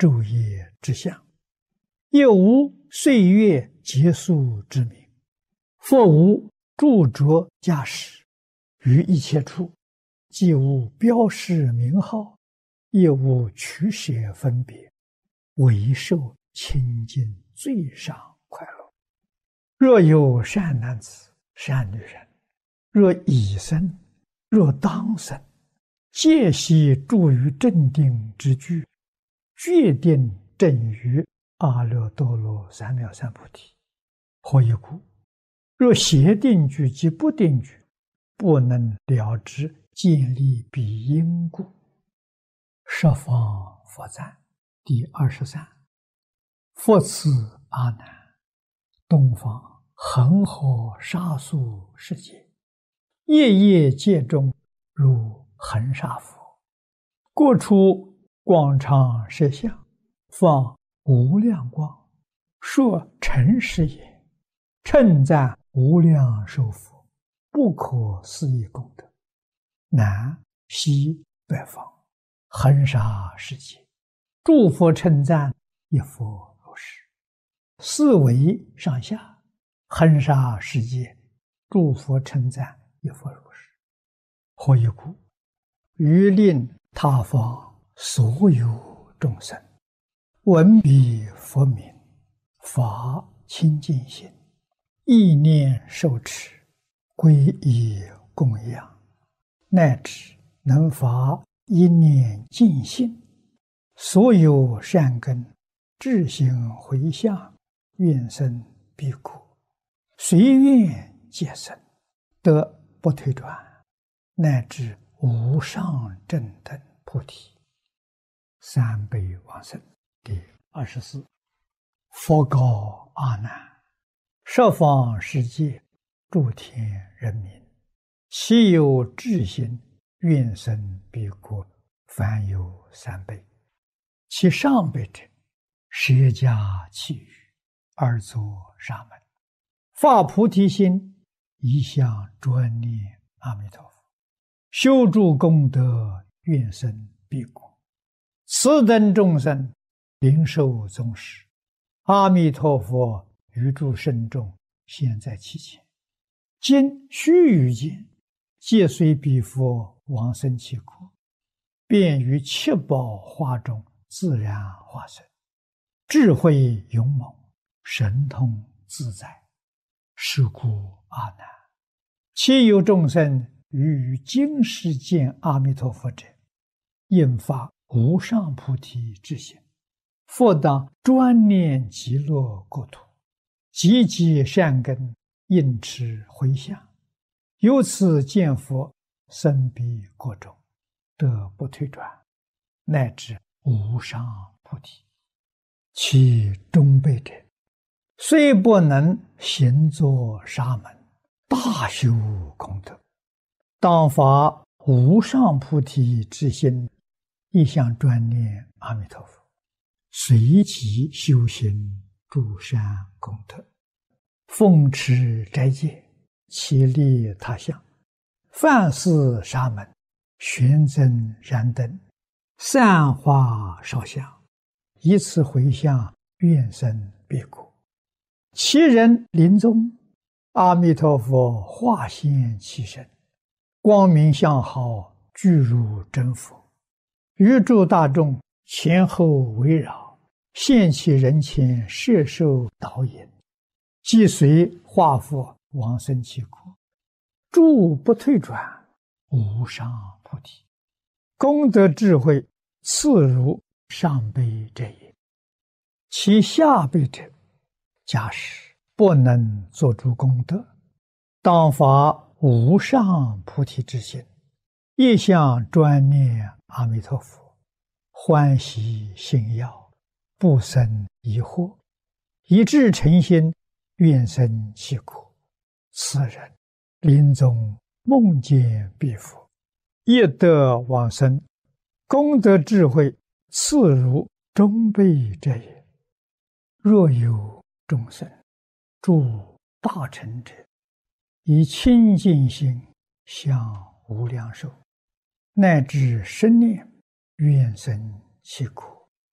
昼夜之相，又无岁月结束之名。复无著着驾驶，于一切处，既无标示名号，也无取舍分别，唯受清净最上快乐。若有善男子、善女人，若已生，若当生，皆悉住于正定之居，决定正于阿耨多罗三藐三菩提。何以故？若邪定句及不定句，不能了知建立彼因故。十方佛赞第23。复次阿难，东方恒河沙数世界，夜夜界中如恒沙佛，各处广长舌相，放无量光，说诚实也，称赞无量寿佛，不可思议功德。南西北方恒沙世界，诸佛称赞一佛如是。四维上下恒沙世界，诸佛称赞一佛如是。何以故？于令他方所有众生闻彼佛名，发清净心，意念受持，皈依供养，乃至能发一念净心，所有善根智行回向，愿生彼国，随愿皆生，得不退转，乃至无上正等菩提。三辈往生第24。佛告阿难：十方世界诸天人民，其有智心愿生彼国，凡有三辈。其上辈者，舍家弃语，而作沙门，发菩提心，一向专念阿弥陀佛，修诸功德，愿生彼国。此等众生灵受宗师，阿弥陀佛于诸圣众现在其前，今须臾间，皆随彼佛往生其国，便于七宝花中自然化身，智慧勇猛，神通自在。是故阿难，其有众生于今世见阿弥陀佛者，应发无上菩提之心，复当专念极乐国土，积极善根，应持回向，由此见佛，生彼国中，得不退转，乃至无上菩提。其中辈者，虽不能行作沙门，大修功德，当发无上菩提之心，一向专念阿弥陀佛，随即修行诸善功德，奉持斋戒，其利他相，犯事沙门，玄增燃灯，散花烧香，以此回向，愿生彼国。其人临终，阿弥陀佛化现其身，光明相好，具如真佛，于诸大众前后围绕，现其人前，摄受导引，即随化佛往生其国，诸不退转，无上菩提。功德智慧次如上辈者也。其下辈者，假使不能作诸功德，当发无上菩提之心，一向专念阿弥陀佛，欢喜信要，不生疑惑，以至诚心，愿生其国。此人临终梦见彼佛，亦得往生，功德智慧次如中辈者也。若有众生诸大乘者，以清净心向无量寿，乃至生念，愿生其国，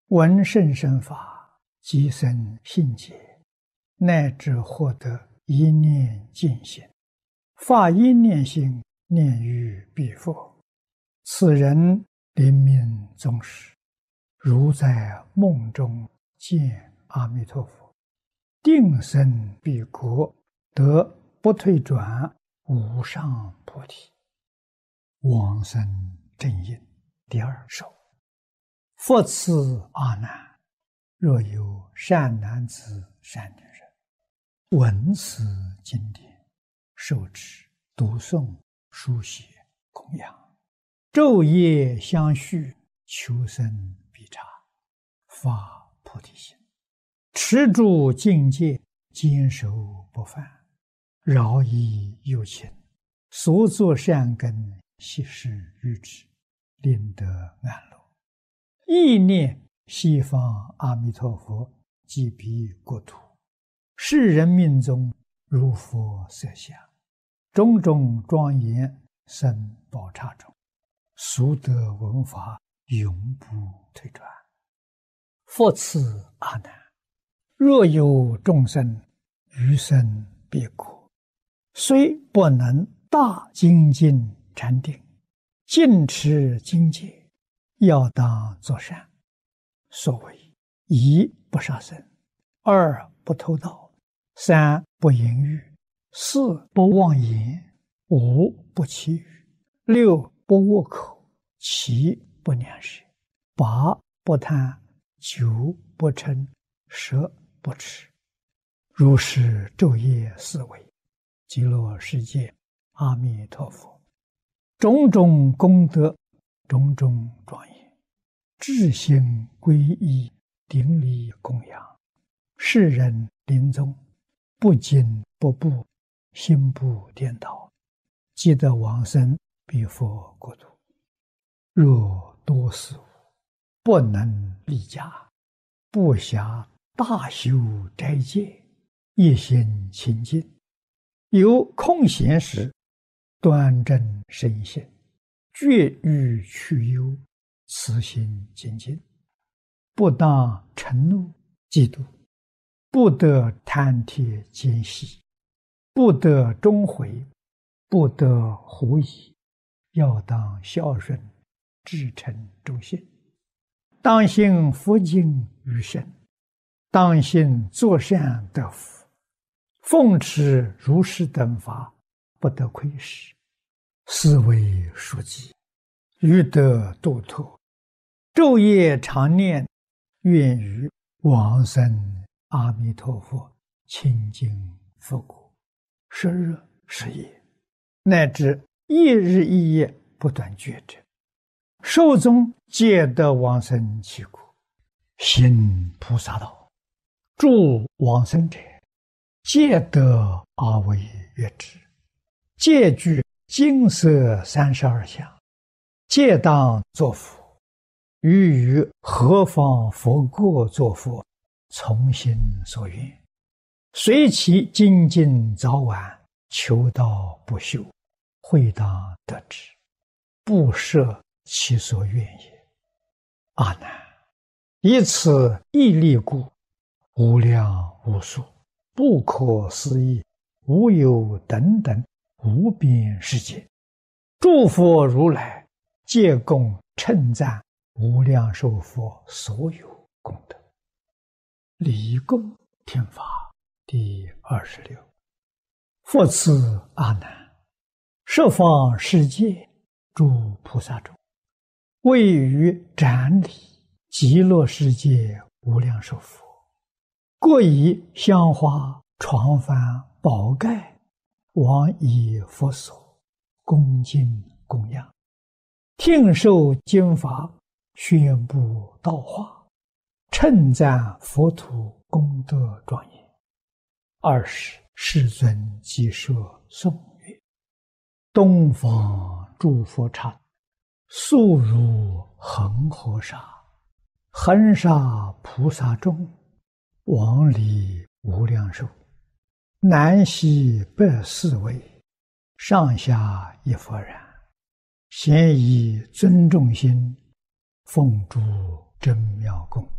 闻甚深法，即生信解，乃至获得一念净心，发一念心，念于彼佛。此人临命终时，如在梦中见阿弥陀佛，定生彼国，得不退转无上菩提。往生正因第二首。复次阿难，若有善男子善女人，闻此经典，受持读诵书写供养，昼夜相续，求生必察，发菩提心，持住境界，坚守不犯，饶益有情，所作善根，悉施于之，令得安乐。意念西方阿弥陀佛即彼国土，世人命中如佛色相，种种庄严生宝刹中，速得闻法，永不退转。复次阿难，若有众生余生彼国，虽不能大精进禅定，尽持经戒，要当作善。所谓一不杀生，二不偷盗，三不淫欲，四不妄言，五不绮语，六不恶口，七不两舌，八不贪，九不嗔，十不痴。如是昼夜思维，极乐世界阿弥陀佛，种种功德，种种庄严，至心皈依，顶礼供养，世人临终不惊不怖，心不颠倒，即得往生彼佛国土。若多事物，不能立家，不暇大修斋戒，一心清净，有空闲时，端正身心，绝欲去忧，慈心精进，不当嗔怒嫉妒，不得贪帖奸细，不得终悔，不得狐疑，要当孝顺，至诚忠信，当信佛经于身，当信作善得福，奉持如是等法，不得亏失，是为书记，欲得度脱，昼夜常念，愿于往生阿弥陀佛清净佛国，时日时夜，乃至一日一夜不断觉者，寿终皆得往生其国，行菩萨道，助往生者，皆得阿惟越致，皆具金色32相，皆当作佛，于何方佛国作佛，从心所愿，随其精进早晚，求道不休，会当得之，不设其所愿也。阿难，以此一力故，无量无数，不可思议，无有等等无边世界，诸佛如来皆共称赞无量寿佛所有功德。离供听法第26。复次阿难，十方世界诸菩萨中，位于展礼极乐世界无量寿佛，各以香花床幡宝盖往以佛所，恭敬供养，听受经法，宣布道化，称赞佛土功德庄严。20世尊即说颂曰：东方诸佛刹，速如恒河沙，恒沙菩萨众，往礼无量寿，南西北四围，上下一佛然，咸以尊重心，奉诸真妙供。